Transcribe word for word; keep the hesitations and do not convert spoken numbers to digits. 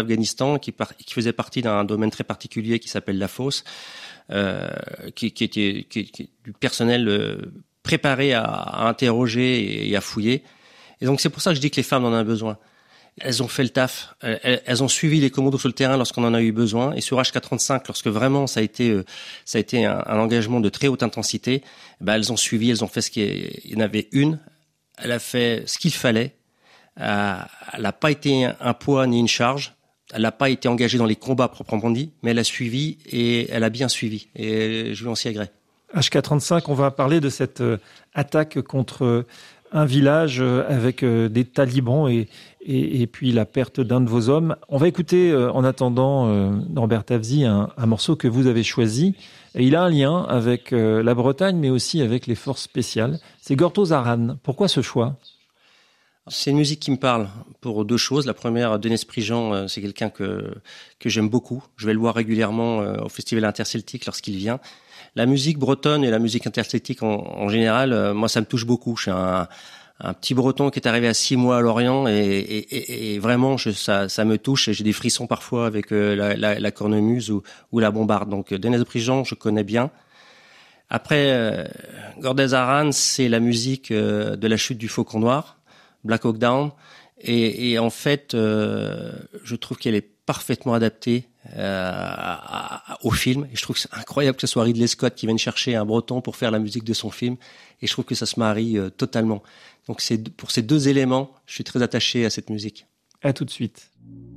Afghanistan, qui, par, qui faisait partie d'un domaine très particulier qui s'appelle la fosse, euh, qui, qui était qui, qui, du personnel euh, préparé à, à interroger et à fouiller. Et donc c'est pour ça que je dis que les femmes en ont besoin. Elles ont fait le taf, elles, elles ont suivi les commandos sur le terrain lorsqu'on en a eu besoin. Et sur H K trente-cinq, lorsque vraiment ça a été, euh, ça a été un, un engagement de très haute intensité, ben elles ont suivi, elles ont fait ce qu'il y en avait une. Elle a fait ce qu'il fallait. Euh, elle n'a pas été un, un poids ni une charge. Elle n'a pas été engagée dans les combats proprement dit, mais elle a suivi et elle a bien suivi. Et je lui en suis agré. H K trente-cinq, on va parler de cette euh, attaque contre un village avec des talibans et, et, et puis la perte d'un de vos hommes. On va écouter, en attendant, Norbert Tavzy, un, un morceau que vous avez choisi. Et il a un lien avec la Bretagne, mais aussi avec les forces spéciales. C'est Gorto Zaran. Pourquoi ce choix ? C'est une musique qui me parle pour deux choses. La première, Denis Prigent, c'est quelqu'un que, que j'aime beaucoup. Je vais le voir régulièrement au Festival Interceltique lorsqu'il vient. La musique bretonne et la musique interceltique en, en général, euh, moi ça me touche beaucoup. Je suis un, un petit breton qui est arrivé à six mois à Lorient et, et, et, et vraiment je, ça, ça me touche et j'ai des frissons parfois avec euh, la, la, la cornemuse ou, ou la bombarde. Donc Denis Prigent, je connais bien. Après, euh, Gordo Zaran, c'est la musique euh, de la chute du Faucon Noir, Black Hawk Down. Et, et en fait, euh, je trouve qu'elle est parfaitement adaptée euh, à, à, au film. Et je trouve que c'est incroyable que ce soit Ridley Scott qui vienne chercher un breton pour faire la musique de son film. Et je trouve que ça se marie euh, totalement. Donc c'est, pour ces deux éléments, je suis très attaché à cette musique. À tout de suite.